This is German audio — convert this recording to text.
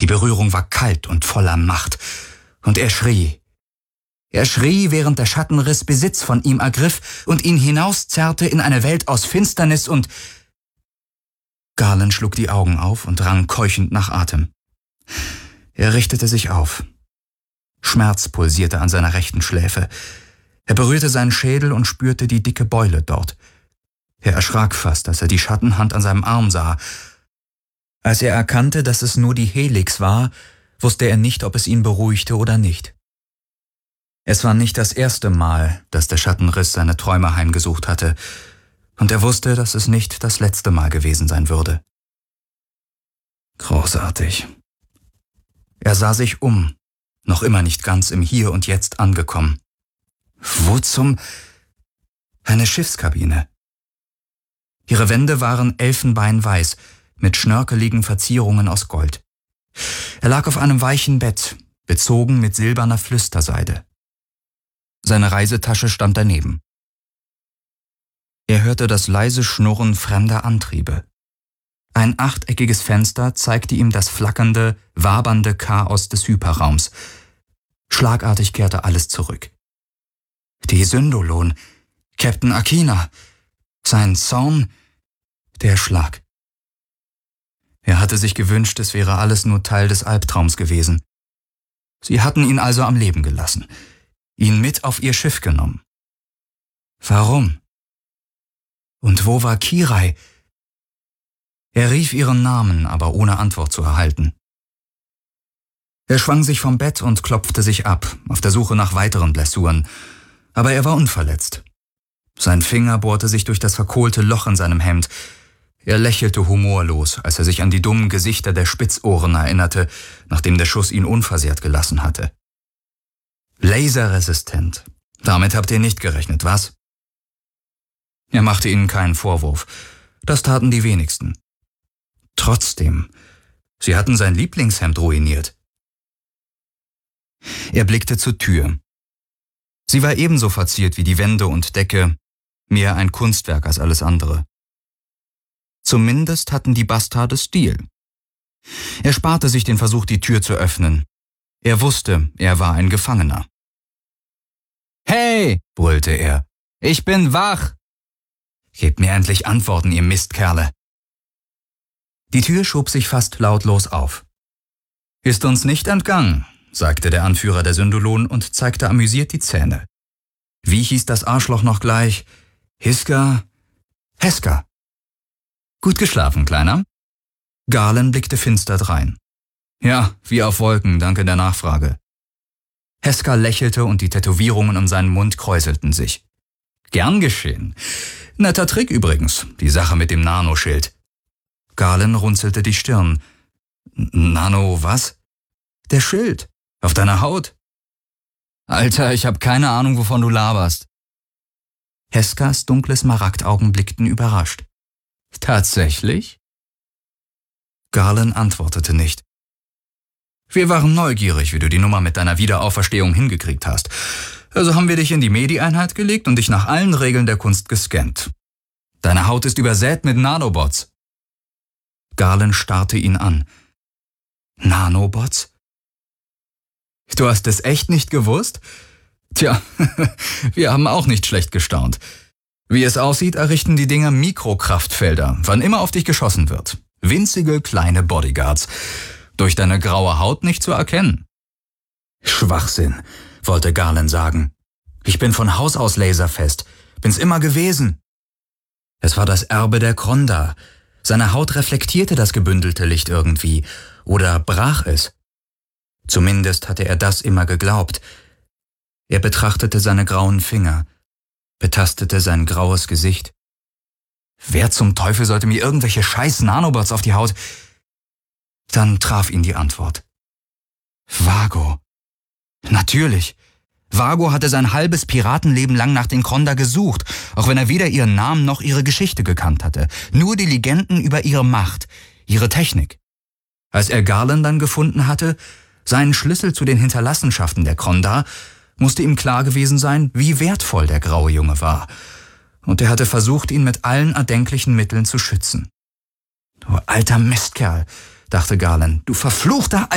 Berührung war kalt und voller Macht. Und er schrie. Er schrie, während der Schattenriss Besitz von ihm ergriff und ihn hinauszerrte in eine Welt aus Finsternis und... Garland schlug die Augen auf und rang keuchend nach Atem. Er richtete sich auf. Schmerz pulsierte an seiner rechten Schläfe. Er berührte seinen Schädel und spürte die dicke Beule dort. Er erschrak fast, als er die Schattenhand an seinem Arm sah. Als er erkannte, dass es nur die Helix war, wusste er nicht, ob es ihn beruhigte oder nicht. Es war nicht das erste Mal, dass der Schattenriss seine Träume heimgesucht hatte, und er wusste, dass es nicht das letzte Mal gewesen sein würde. Großartig. Er sah sich um, noch immer nicht ganz im Hier und Jetzt angekommen. Wo zum... Eine Schiffskabine. Ihre Wände waren elfenbeinweiß, mit schnörkeligen Verzierungen aus Gold. Er lag auf einem weichen Bett, bezogen mit silberner Flüsterseide. Seine Reisetasche stand daneben. Er hörte das leise Schnurren fremder Antriebe. Ein achteckiges Fenster zeigte ihm das flackernde, wabernde Chaos des Hyperraums. Schlagartig kehrte alles zurück. Die Syndolon, Captain Akina, sein Zorn, der Schlag. Er hatte sich gewünscht, es wäre alles nur Teil des Albtraums gewesen. Sie hatten ihn also am Leben gelassen, ihn mit auf ihr Schiff genommen. Warum? Und wo war Kirai? Er rief ihren Namen, aber ohne Antwort zu erhalten. Er schwang sich vom Bett und klopfte sich ab, auf der Suche nach weiteren Blessuren, aber er war unverletzt. Sein Finger bohrte sich durch das verkohlte Loch in seinem Hemd. Er lächelte humorlos, als er sich an die dummen Gesichter der Spitzohren erinnerte, nachdem der Schuss ihn unversehrt gelassen hatte. Laserresistent. Damit habt ihr nicht gerechnet, was? Er machte ihnen keinen Vorwurf. Das taten die wenigsten. Trotzdem, sie hatten sein Lieblingshemd ruiniert. Er blickte zur Tür. Sie war ebenso verziert wie die Wände und Decke, mehr ein Kunstwerk als alles andere. Zumindest hatten die Bastarde Stil. Er sparte sich den Versuch, die Tür zu öffnen. Er wusste, er war ein Gefangener. »Hey«, brüllte er, »ich bin wach!« »Gebt mir endlich Antworten, ihr Mistkerle!« Die Tür schob sich fast lautlos auf. »Ist uns nicht entgangen«, sagte der Anführer der Syndolon und zeigte amüsiert die Zähne. Wie hieß das Arschloch noch gleich? Hiska? Heska. Gut geschlafen, Kleiner? Garland blickte finster drein. Ja, wie auf Wolken, danke der Nachfrage. Heska lächelte und die Tätowierungen um seinen Mund kräuselten sich. Gern geschehen. Netter Trick übrigens, die Sache mit dem Nanoschild. Garland runzelte die Stirn. Nano was? Der Schild. Auf deiner Haut. Alter, ich hab keine Ahnung, wovon du laberst. Heskas dunkle Smaragdaugen blickten überrascht. Tatsächlich? Garland antwortete nicht. Wir waren neugierig, wie du die Nummer mit deiner Wiederauferstehung hingekriegt hast. Also haben wir dich in die Medi-Einheit gelegt und dich nach allen Regeln der Kunst gescannt. Deine Haut ist übersät mit Nanobots. Garland starrte ihn an. Nanobots? Du hast es echt nicht gewusst? Tja, wir haben auch nicht schlecht gestaunt. Wie es aussieht, errichten die Dinger Mikrokraftfelder, wann immer auf dich geschossen wird. Winzige kleine Bodyguards. Durch deine graue Haut nicht zu erkennen. Schwachsinn, wollte Garland sagen. Ich bin von Haus aus laserfest. Bin's immer gewesen. Es war das Erbe der Kronda. Seine Haut reflektierte das gebündelte Licht irgendwie. Oder brach es. Zumindest hatte er das immer geglaubt. Er betrachtete seine grauen Finger, betastete sein graues Gesicht. Wer zum Teufel sollte mir irgendwelche scheiß Nanobots auf die Haut? Dann traf ihn die Antwort. Vago. Natürlich. Vago hatte sein halbes Piratenleben lang nach den Kronda gesucht, auch wenn er weder ihren Namen noch ihre Geschichte gekannt hatte. Nur die Legenden über ihre Macht, ihre Technik. Als er Garland dann gefunden hatte, seinen Schlüssel zu den Hinterlassenschaften der Kronda, musste ihm klar gewesen sein, wie wertvoll der graue Junge war. Und er hatte versucht, ihn mit allen erdenklichen Mitteln zu schützen. Du alter Mistkerl, dachte Garland, du verfluchter